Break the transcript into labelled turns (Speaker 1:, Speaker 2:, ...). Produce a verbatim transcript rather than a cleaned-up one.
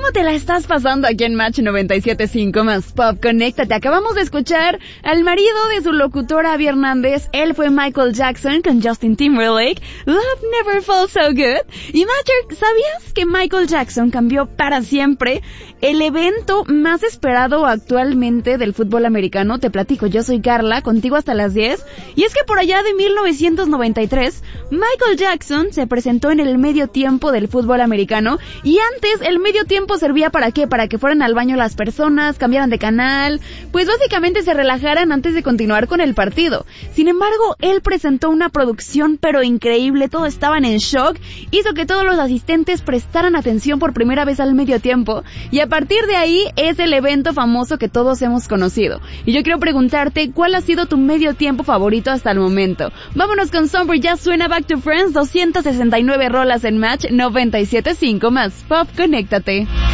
Speaker 1: ¿Cómo te la estás pasando aquí en Match noventa y siete punto cinco más Pop? Conéctate. Acabamos de escuchar al marido de su locutora Abby Hernández. Él fue Michael Jackson con Justin Timberlake. Love Never Felt So Good. Y Matcher, ¿sabías que Michael Jackson cambió para siempre el evento más esperado actualmente del fútbol americano? Te platico, yo soy Carla, contigo hasta las diez. Y es que por allá de mil novecientos noventa y tres, Michael Jackson se presentó en el medio tiempo del fútbol americano. Y antes el medio tiempo servía para qué, para que fueran al baño las personas, cambiaran de canal, pues básicamente se relajaran antes de continuar con el partido. Sin embargo, él presentó una producción pero increíble, todos estaban en shock, hizo que todos los asistentes prestaran atención por primera vez al medio tiempo, y a partir de ahí es el evento famoso que todos hemos conocido. Y yo quiero preguntarte, ¿cuál ha sido tu medio tiempo favorito hasta el momento? Vámonos con Somber, ya suena Back to Friends, doscientas sesenta y nueve rolas en Match noventa y siete punto cinco más Pop, conéctate.